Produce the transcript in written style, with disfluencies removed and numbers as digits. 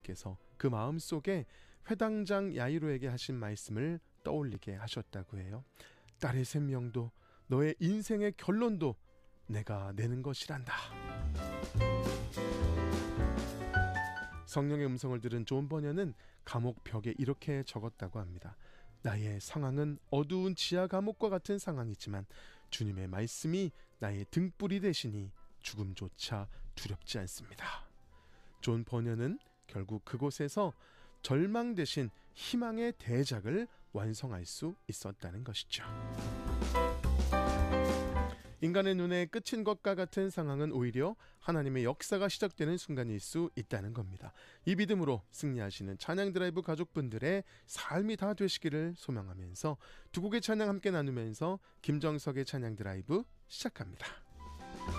께서 그 마음속에 회당장 야이로에게 하신 말씀을 떠올리게 하셨다고 해요. 딸의 생명도 너의 인생의 결론도 내가 내는 것이란다. 성령의 음성을 들은 존 버녀는 감옥 벽에 이렇게 적었다고 합니다. 나의 상황은 어두운 지하 감옥과 같은 상황이지만 주님의 말씀이 나의 등불이 되시니 죽음조차 두렵지 않습니다. 존 버녀는 결국 그곳에서 절망 대신 희망의 대작을 완성할 수 있었다는 것이죠. 인간의 눈에 끝인 것과 같은 상황은 오히려 하나님의 역사가 시작되는 순간일 수 있다는 겁니다. 이 믿음으로 승리하시는 찬양 드라이브 가족분들의 삶이 다 되시기를 소망하면서 두 곡의 찬양 함께 나누면서 김정석의 찬양 드라이브 시작합니다.